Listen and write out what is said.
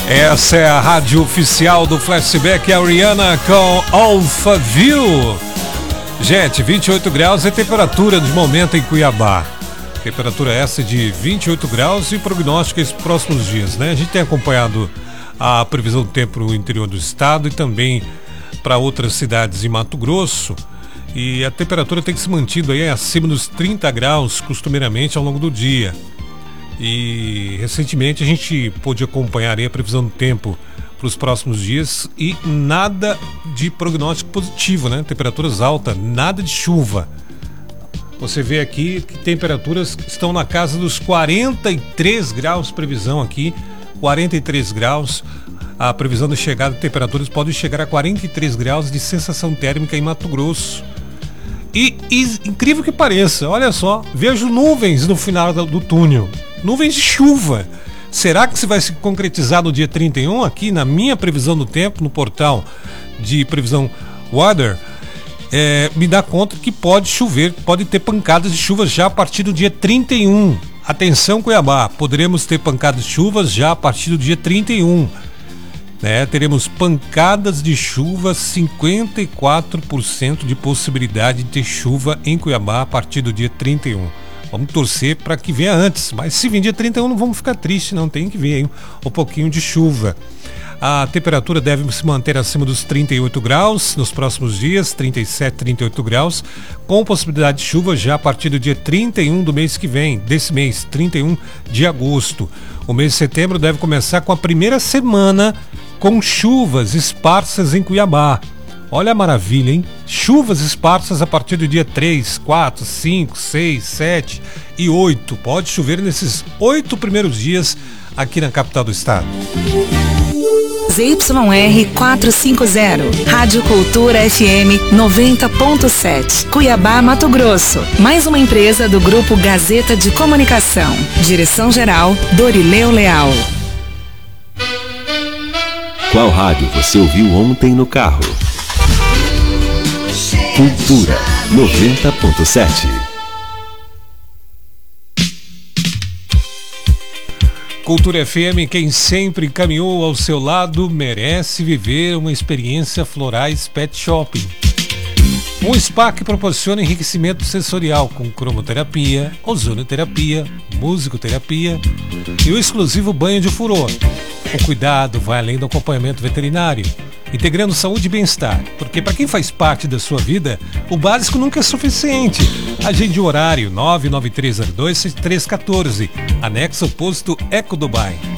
Essa é a rádio oficial do Flashback, a Rihanna com Alphaville. Gente, 28 graus é temperatura de momento em Cuiabá. Temperatura essa de 28 graus e prognóstico esses próximos dias, né? A gente tem acompanhado a previsão do tempo no interior do estado e também para outras cidades em Mato Grosso. E a temperatura tem que se mantido aí acima dos 30 graus costumeiramente ao longo do dia. E recentemente a gente pôde acompanhar aí a previsão do tempo para os próximos dias e nada de prognóstico positivo, né? Temperaturas altas, nada de chuva. Você vê aqui que temperaturas estão na casa dos 43 graus, previsão aqui, 43 graus. A previsão de chegada de temperaturas pode chegar a 43 graus de sensação térmica em Mato Grosso. E incrível que pareça, olha só, vejo nuvens no final do túnel. Nuvens de chuva. Será que isso vai se concretizar no dia 31? Aqui na minha previsão do tempo, no portal de previsão Weather, me dá conta que pode chover, pode ter pancadas de chuva já a partir do dia 31. Atenção, Cuiabá, poderemos ter pancadas de chuvas já a partir do dia 31. Teremos pancadas de chuva, 54% de possibilidade de ter chuva em Cuiabá a partir do dia 31. Vamos torcer para que venha antes, mas se vir dia 31 não vamos ficar tristes, não, tem que vir aí um pouquinho de chuva. A temperatura deve se manter acima dos 38 graus nos próximos dias, 37, 38 graus, com possibilidade de chuva já a partir do dia 31 do mês que vem, desse mês, 31 de agosto. O mês de setembro deve começar com a primeira semana com chuvas esparsas em Cuiabá. Olha a maravilha, hein? Chuvas esparsas a partir do dia 3, 4, 5, 6, 7 e 8. Pode chover nesses 8 primeiros dias aqui na capital do estado. ZYR 450, Rádio Cultura FM 90.7, Cuiabá, Mato Grosso. Mais uma empresa do Grupo Gazeta de Comunicação. Direção-geral, Dorileu Leal. Qual rádio você ouviu ontem no carro? Cultura 90.7. Cultura FM, quem sempre caminhou ao seu lado merece viver uma experiência Florais Pet Shopping. Um spa que proporciona enriquecimento sensorial com cromoterapia, ozonoterapia, musicoterapia e o exclusivo banho de furor. O cuidado vai além do acompanhamento veterinário, integrando saúde e bem-estar, porque para quem faz parte da sua vida, o básico nunca é suficiente. Agende o horário 99302-6314, anexo ao posto Eco Dubai.